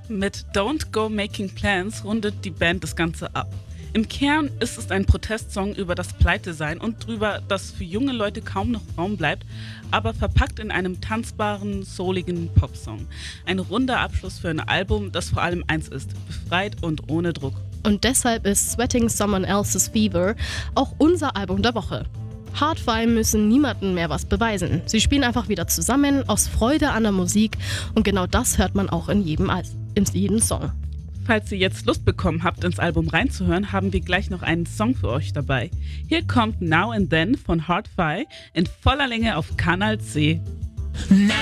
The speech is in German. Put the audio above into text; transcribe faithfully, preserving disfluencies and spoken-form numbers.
Mit Don't Go Making Plans rundet die Band das Ganze ab. Im Kern ist es ein Protestsong über das Pleitesein und darüber, dass für junge Leute kaum noch Raum bleibt, aber verpackt in einem tanzbaren, souligen Popsong. Ein runder Abschluss für ein Album, das vor allem eins ist: befreit und ohne Druck. Und deshalb ist Sweating Someone Else's Fever auch unser Album der Woche. Hard-Fi müssen niemandem mehr was beweisen. Sie spielen einfach wieder zusammen, aus Freude an der Musik, und genau das hört man auch in jedem, Al- in jedem Song. Falls ihr jetzt Lust bekommen habt, ins Album reinzuhören, haben wir gleich noch einen Song für euch dabei. Hier kommt Now and Then von Hard-Fi in voller Länge auf Kanal C.